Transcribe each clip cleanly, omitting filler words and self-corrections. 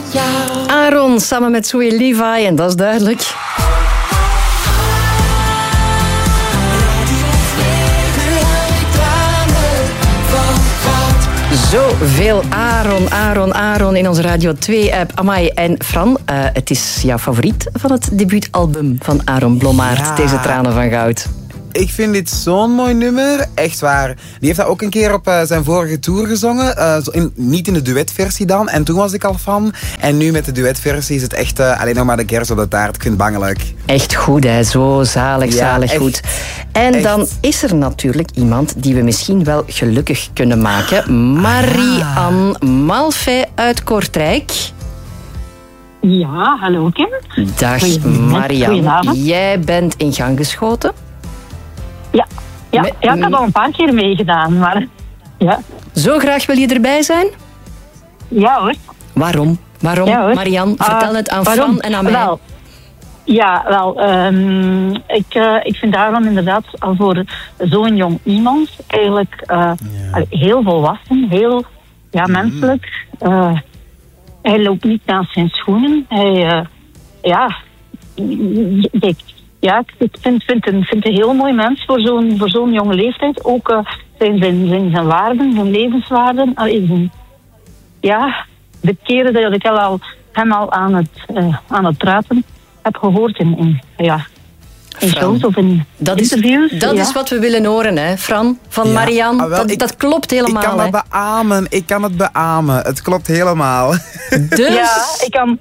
jou. Aaron samen met Zoe Levi en dat is duidelijk. Zoveel Aaron in onze Radio 2-app. Amai, en Fran, het is jouw favoriet van het debuutalbum van Aaron Blommaert, Ja. Deze tranen van goud. Ik vind dit zo'n mooi nummer. Echt waar. Die heeft dat ook een keer op zijn vorige tour gezongen. Niet in de duetversie dan. En toen was ik al fan. En nu met de duetversie is het echt alleen nog maar de kers op de taart. Ik vind het bangelijk. Echt goed, hè? Zo zalig echt, goed. En echt. dan is er natuurlijk iemand die we misschien wel gelukkig kunnen maken. Marie-Anne Malfay uit Kortrijk. Ja, hallo Kim. Dag Marie-Anne. Goedenavond. Jij bent in gang geschoten. Ja, ik heb al een paar keer meegedaan, maar ja. Zo graag wil je erbij zijn? Ja hoor. Waarom? Ja, hoor. Marianne, vertel het aan Fran en aan mij. Ik vind daarom inderdaad al voor zo'n jong iemand eigenlijk heel volwassen, heel menselijk. Hij loopt niet naast zijn schoenen. Ik vind een heel mooi mens voor zo'n jonge leeftijd. Ook zijn waarden, zijn levenswaarden. De keren dat ik hem al aan het praten heb gehoord in shows of in interviews. Dat is wat we willen horen, hè, Fran, van Marianne. Dat klopt helemaal. Ik kan het beamen. Het klopt helemaal. Dus... Ja, ik kan...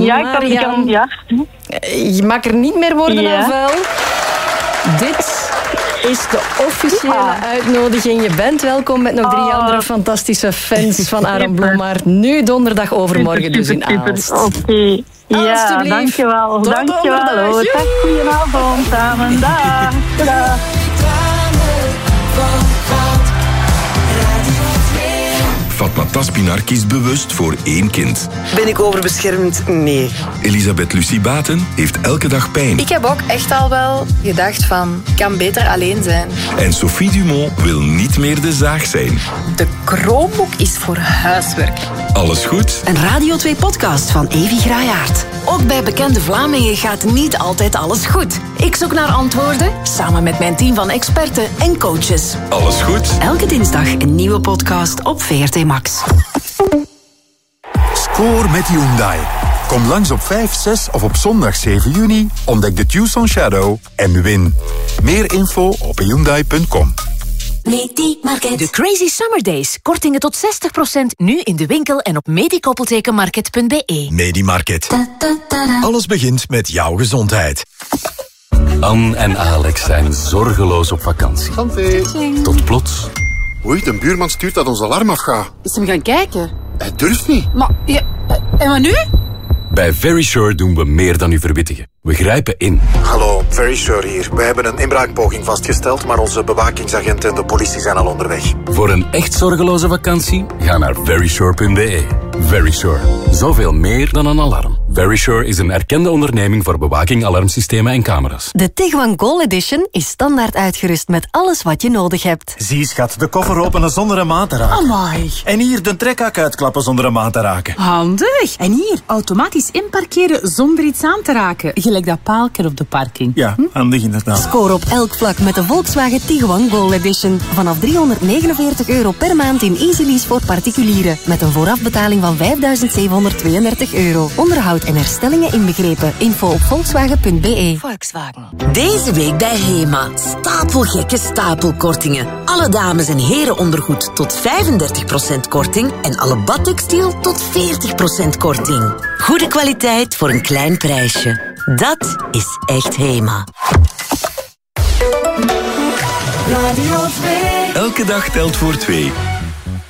Je maakt er niet meer woorden aan vuil. Dit is de officiële uitnodiging. Je bent welkom met nog 3 andere fantastische fans van Aaron Blommaert. Nu donderdag overmorgen dus in Aalst. Oké. Ja, dankjewel. Dankjewel. Goedenavond samen. Dag. Fatma Taspinar kiest bewust voor 1 kind. Ben ik overbeschermd? Nee. Elisabeth Lucie Baten heeft elke dag pijn. Ik heb ook echt al wel gedacht van, ik kan beter alleen zijn. En Sophie Dumont wil niet meer de zaag zijn. De Chromebook is voor huiswerk. Alles goed? Een Radio 2-podcast van Evi Graayaert. Ook bij Bekende Vlamingen gaat niet altijd alles goed. Ik zoek naar antwoorden, samen met mijn team van experten en coaches. Alles goed? Elke dinsdag een nieuwe podcast op VRT Max. Score met Hyundai. Kom langs op 5, 6 of op zondag 7 juni. Ontdek de Tucson Shadow en win. Meer info op Hyundai.com. De Crazy Summer Days. Kortingen tot 60% nu in de winkel en op medikoppeltekenmarket.be. Medimarket. Alles begint met jouw gezondheid. Anne en Alex zijn zorgeloos op vakantie. Santé. Tot plots... Oei, de buurman stuurt dat ons alarm afgaat. Is hem gaan kijken? Hij durft niet. Maar, en wat nu? Bij Very Sure doen we meer dan u verwittigen. We grijpen in. Hallo, Very Sure hier. We hebben een inbraakpoging vastgesteld, maar onze bewakingsagenten en de politie zijn al onderweg. Voor een echt zorgeloze vakantie, ga naar verysure.be. Very Sure. Zoveel meer dan een alarm. Very Sure is een erkende onderneming voor bewaking, alarmsystemen en camera's. De Tiguan Gold Edition is standaard uitgerust met alles wat je nodig hebt. Zie, schat, de koffer openen zonder een maat te raken. Amai. En hier de trekhak uitklappen zonder een maat te raken. Handig. En hier, automatisch inparkeren zonder iets aan te raken. Gelijk dat paalker op de parking. Ja, handig inderdaad. Score op elk vlak met de Volkswagen Tiguan Gold Edition. Vanaf €349 per maand in Easy Lease voor particulieren. Met een voorafbetaling van €5.732. Onderhoud en herstellingen inbegrepen. Info op volkswagen.be. Volkswagen. Deze week bij Hema. Stapelgekke stapelkortingen. Alle dames- en herenondergoed tot 35% korting. En alle badtextiel tot 40% korting. Goede kwaliteit voor een klein prijsje. Dat is echt Hema. Elke dag telt voor 2.